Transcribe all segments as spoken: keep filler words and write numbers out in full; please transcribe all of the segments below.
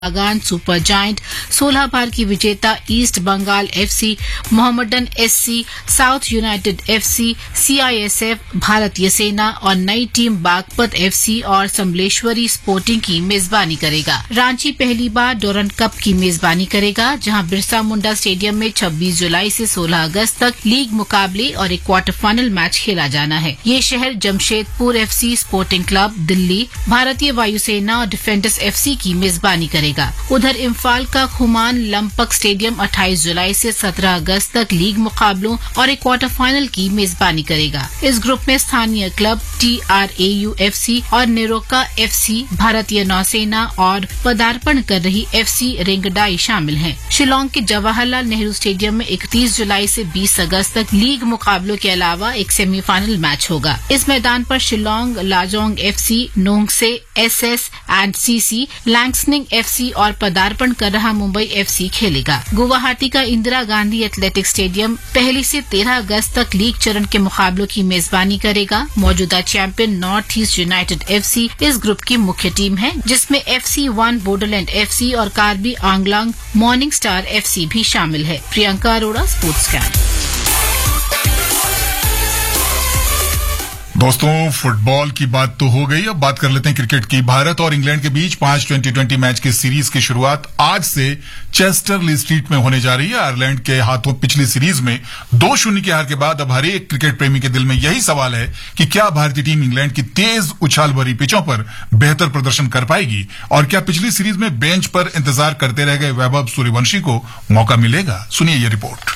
बागान super giant, सोलह बार की विजेता east Bengal FC, Mohammedan SC, south United FC, CISF, भारतीय सेना और नई टीम बागपत एफसी और समलेश्वरी स्पोर्टिंग की मेजबानी करेगा। रांची पहली बार डोरंट कप की मेजबानी करेगा, जहां बिरसा मुंडा स्टेडियम में छब्बीस जुलाई से सोलह अगस्त तक लीग मुकाबले और एक क्वार्टर फाइनल मैच खेला जाना है। ये शहर Jamshedpur FC, sporting club Delhi, भारतीय वायुसेना और डिफेंडर्स एफसी की मेजबानी करेगा। उधर इम्फाल का खुमान लंपक स्टेडियम अट्ठाईस जुलाई से सत्रह अगस्त तक लीग मुकाबलों और एक क्वार्टर फाइनल की मेजबानी करेगा। इस ग्रुप में स्थानीय क्लब टीआरएयू एफसी और नेरोका एफसी, भारतीय नौसेना और पदार्पण कर रही एफसी रेंगडाई शामिल हैं। शिलोंग के जवाहरलाल नेहरू स्टेडियम में इकतीस जुलाई से बीस अगस्त तक लीग मुकाबलों के अलावा एक सेमीफाइनल मैच होगा। इस मैदान पर Shillong, Lajong FC, नोंगसे, SS and CC, लैंगस्निंग FC और पदार्पण कर रहा मुंबई एफसी खेलेगा। गुवाहाटी का इंदिरा गांधी एथलेटिक स्टेडियम पहली से तेरह अगस्त तक लीग चरण के मुकाबलों की मेजबानी करेगा। मौजूदा champion north east United FC इस ग्रुप की मुख्य टीम है, जिसमें एफसी वन, बोडोलैंड एफसी और Karbi Anglong morning star FC भी शामिल है। Priyanka Arora, sports can. दोस्तों, फुटबॉल की बात तो हो गई, अब बात कर लेते हैं क्रिकेट की। भारत और इंग्लैंड के बीच पांच ट्वेंटी ट्वेंटी मैच की सीरीज की शुरुआत आज से चेस्टरली स्ट्रीट में होने जा रही है। आयरलैंड के हाथों पिछली सीरीज में दो शून्य की हार के बाद अब हर एक क्रिकेट प्रेमी के दिल में यही सवाल है कि क्या भारतीय टीम इंग्लैंड की तेज उछाल भरी पिचों पर बेहतर प्रदर्शन कर पाएगी, और क्या पिछली सीरीज में बेंच पर इंतजार करते रह गए वैभव सूर्यवंशी को मौका मिलेगा? सुनिए ये रिपोर्ट।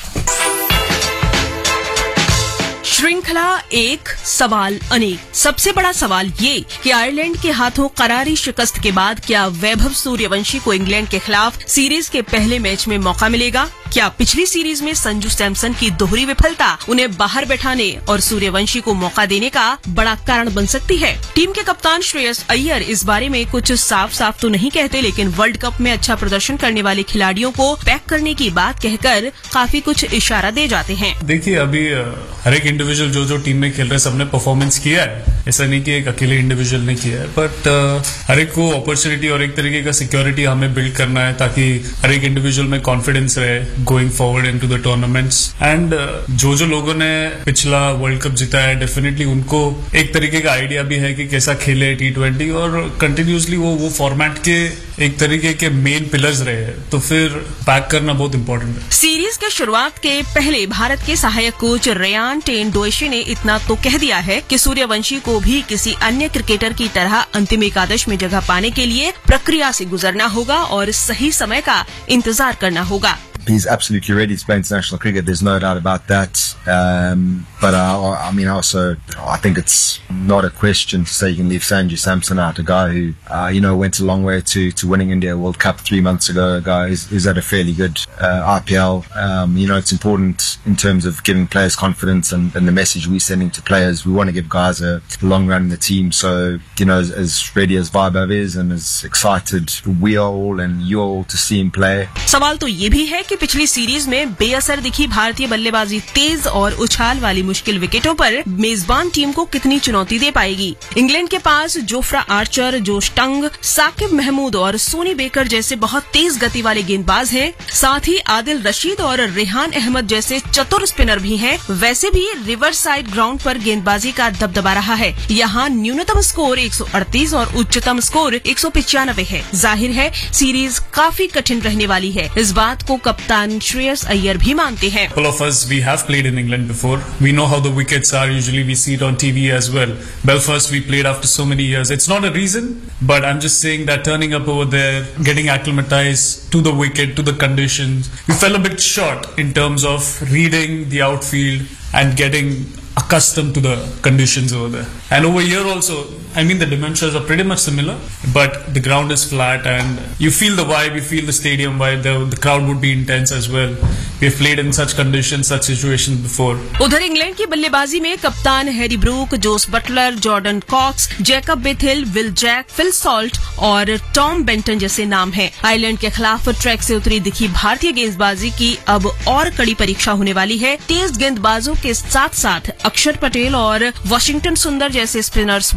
श्रृंखला एक, सवाल अनेक। सबसे बड़ा सवाल ये कि आयरलैंड के हाथों करारी शिकस्त के बाद क्या वैभव सूर्यवंशी को इंग्लैंड के खिलाफ सीरीज के पहले मैच में मौका मिलेगा? क्या पिछली सीरीज में संजू सैमसन की दोहरी विफलता उन्हें बाहर बैठाने और सूर्यवंशी को मौका देने का बड़ा कारण बन सकती है? टीम के कप्तान श्रेयस अय्यर इस बारे में कुछ साफ साफ तो नहीं कहते, लेकिन वर्ल्ड कप में अच्छा प्रदर्शन करने वाले खिलाड़ियों को पैक करने की बात कहकर काफी कुछ इशारा दे जाते हैं। देखिए, अभी हर एक इंडिविजुअल जो जो टीम में खेल रहे सबने परफॉर्मेंस किया है, ऐसा नहीं कि एक अकेले इंडिविजुअल ने किया है, बट हर एक को अपॉर्चुनिटी और एक तरीके का सिक्योरिटी हमें बिल्ड करना है ताकि हर एक इंडिविजुअल में कॉन्फिडेंस रहे going forward into the tournaments. And जो जो लोगों ने पिछला वर्ल्ड कप जीता है, डेफिनेटली उनको एक तरीके का आइडिया भी है कि कैसा खेले टी ट्वेंटी, और कंटिन्यूसली वो वो फॉर्मेट के एक तरीके के मेन पिलर्स रहे हैं, तो फिर पैक करना बहुत इंपॉर्टेंट है। सीरीज के शुरुआत के पहले भारत के सहायक कोच रेयान टेंडुइशे ने इतना तो कह दिया है कि सूर्यवंशी को भी किसी अन्य क्रिकेटर की तरह अंतिम एकादश में जगह पाने के लिए प्रक्रिया से गुजरना होगा और सही समय का इंतजार करना होगा। He's absolutely ready to play international cricket. There's no doubt about that. Um, but uh, I mean, also, I think it's not a question to say you can leave Sanju Samson out, a guy who, uh, you know, went a long way to, to winning India World Cup three months ago. A guy who's, who's had a fairly good uh, I P L. Um, you know, it's important in terms of giving players confidence and, and the message we're sending to players. We want to give guys a long run in the team. So, you know, as, as ready as Vaibhav is and as excited we are all and you all to see him play. सवाल तो ये भी है कि पिछली series में बेअसर दिखी भारतीय बल्लेबाजी तेज और उछाल वाली मुश्किल विकेटों पर मेजबान टीम को कितनी चुनौती दे पाएगी। इंग्लैंड के पास जोफ्रा आर्चर, जोश टंग, साकिब महमूद और सोनी बेकर जैसे बहुत तेज गति वाले गेंदबाज हैं। साथ ही आदिल रशीद और रेहान अहमद जैसे चतुर स्पिनर भी हैं। वैसे भी रिवर साइड ग्राउंड पर गेंदबाजी का दबदबा रहा है। यहाँ न्यूनतम स्कोर एक सौ अड़तीस और उच्चतम स्कोर एक सौ पचानवे है। जाहिर है सीरीज काफी कठिन रहने वाली है। इस बात को कप्तान श्रेयस अय्यर भी मानते हैं। All of us, we have played in England before. We know how the wickets are. Usually we see it on T V as well. Belfast we played after so many years. It's not a reason, but I'm just saying that turning up over there, getting acclimatized to the wicket, to the conditions, we fell a bit short in terms of reading the outfield and getting accustomed to the conditions over there. And over here also, I mean, the dimensions are pretty much similar, but the ground is flat and you feel the vibe, you feel the stadium vibe, the, the crowd would be intense as well. We have played in such conditions, such situations before. उधर England की बल्लेबाजी में कप्तान Harry Brook, Jos Buttler, Jordan COX, Jacob बेथिल, will Jack, Phil Salt और Tom Benton जैसे नाम हैं। Ireland के खिलाफ ट्रैक से उतरी दिखी भारतीय गेंदबाजी की अब और कड़ी परीक्षा होने वाली है। तेज गेंदबाजों के साथ साथ अक्षर पटेल और वाशिंगटन सुंदर जैसे स्पिनर्स भी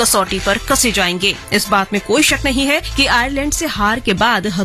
कसौटी पर कसे जाएंगे। इस बात में कोई शक नहीं है कि आयरलैंड से हार के बाद